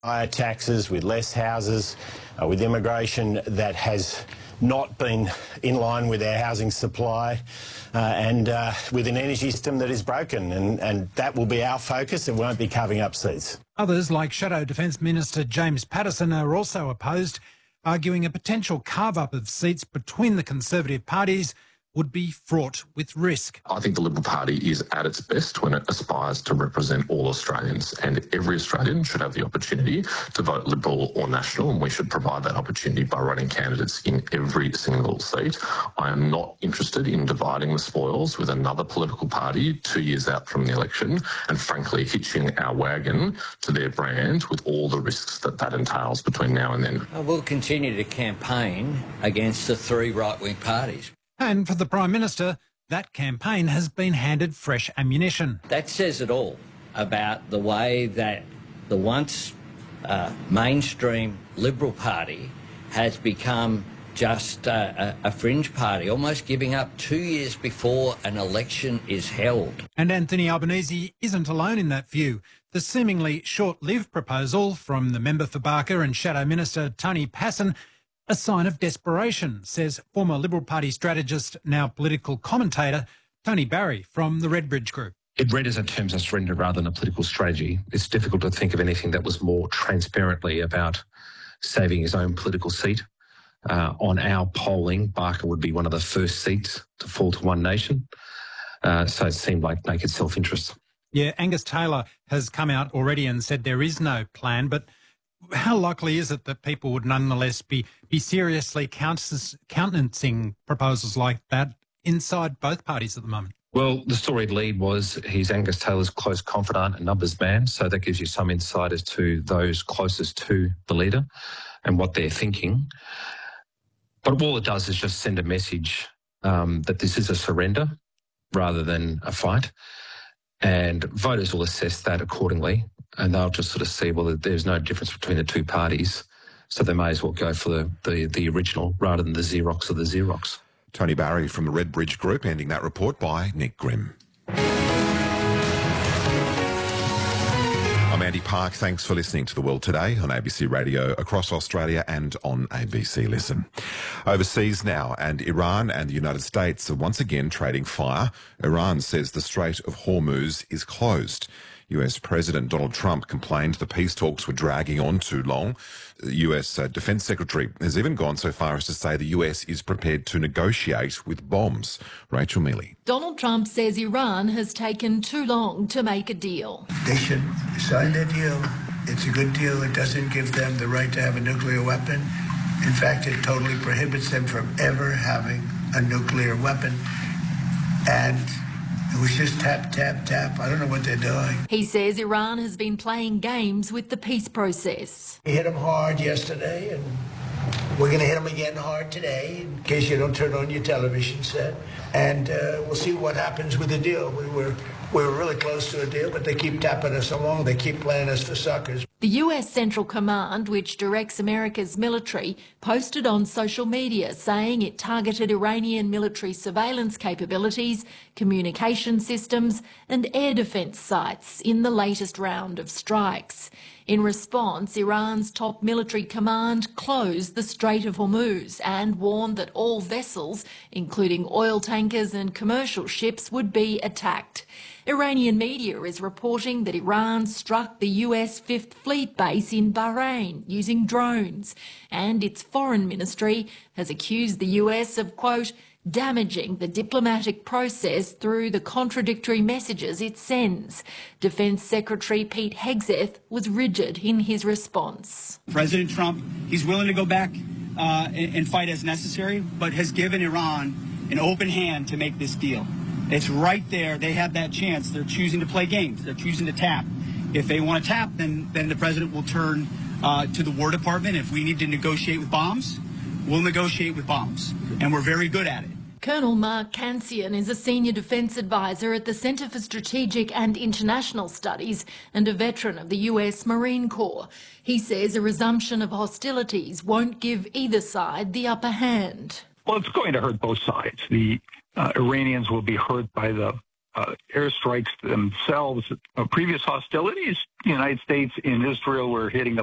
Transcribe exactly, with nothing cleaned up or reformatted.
Higher taxes, with less houses, uh, with immigration that has not been in line with our housing supply, uh, and uh, with an energy system that is broken, and, and that will be our focus. It won't be carving up seats. Others, like Shadow Defence Minister James Paterson, are also opposed, arguing a potential carve-up of seats between the Conservative parties would be fraught with risk. I think the Liberal Party is at its best when it aspires to represent all Australians, and every Australian should have the opportunity to vote Liberal or National, and we should provide that opportunity by running candidates in every single seat. I am not interested in dividing the spoils with another political party two years out from the election and, frankly, hitching our wagon to their brand with all the risks that that entails between now and then. I will continue to campaign against the three right-wing parties. And for the Prime Minister, that campaign has been handed fresh ammunition. That says it all about the way that the once uh, mainstream Liberal Party has become just uh, a, a fringe party, almost giving up two years before an election is held. And Anthony Albanese isn't alone in that view. The seemingly short-lived proposal from the member for Barker and Shadow Minister Tony Passon, a sign of desperation, says former Liberal Party strategist, now political commentator, Tony Barry from the Redbridge Group. It read as a terms of surrender rather than a political strategy. It's difficult to think of anything that was more transparently about saving his own political seat. Uh, on our polling, Barker would be one of the first seats to fall to One Nation. Uh, so it seemed like naked self-interest. Yeah, Angus Taylor has come out already and said there is no plan, but how likely is it that people would nonetheless be, be seriously countenancing proposals like that inside both parties at the moment? Well, the storied lead was he's Angus Taylor's close confidant and numbers man, so that gives you some insight as to those closest to the leader and what they're thinking. But all it does is just send a message um, that this is a surrender rather than a fight, and voters will assess that accordingly. And they'll just sort of see, well, there's no difference between the two parties, so they may as well go for the, the, the original rather than the Xerox of the Xerox. Tony Barry from the Redbridge Group, ending that report by Nick Grimm. I'm Andy Park. Thanks for listening to The World Today on A B C Radio across Australia and on A B C Listen. Overseas now, and Iran and the United States are once again trading fire. Iran says the Strait of Hormuz is closed. U S President Donald Trump complained the peace talks were dragging on too long. The U S uh, Defense Secretary has even gone so far as to say the U S is prepared to negotiate with bombs. Rachel Mealy. Donald Trump says Iran has taken too long to make a deal. They should sign their deal. It's a good deal. It doesn't give them the right to have a nuclear weapon. In fact, it totally prohibits them from ever having a nuclear weapon. And it was just tap, tap, tap. I don't know what they're doing. He says Iran has been playing games with the peace process. We hit them hard yesterday, and we're going to hit them again hard today, in case you don't turn on your television set. And uh, we'll see what happens with the deal. We were, we were really close to a deal, but they keep tapping us along. They keep playing us for suckers. The U S Central Command, which directs America's military, posted on social media saying it targeted Iranian military surveillance capabilities, communication systems and air defence sites in the latest round of strikes. In response, Iran's top military command closed the Strait of Hormuz and warned that all vessels, including oil tankers and commercial ships, would be attacked. Iranian media is reporting that Iran struck the U S Fifth Fleet base in Bahrain using drones, and its foreign ministry has accused the U S of, quote, damaging the diplomatic process through the contradictory messages it sends. Defence Secretary Pete Hegseth was rigid in his response. President Trump, he's willing to go back uh, and, and fight as necessary, but has given Iran an open hand to make this deal. It's right there. They have that chance. They're choosing to play games. They're choosing to tap. If they want to tap, then, then the president will turn uh, to the War Department. If we need to negotiate with bombs, we'll negotiate with bombs. And we're very good at it. Colonel Mark Kansian is a senior defence advisor at the Centre for Strategic and International Studies and a veteran of the U S Marine Corps. He says a resumption of hostilities won't give either side the upper hand. Well, it's going to hurt both sides. The uh, Iranians will be hurt by the uh, airstrikes themselves. Uh, previous hostilities, the United States and Israel were hitting the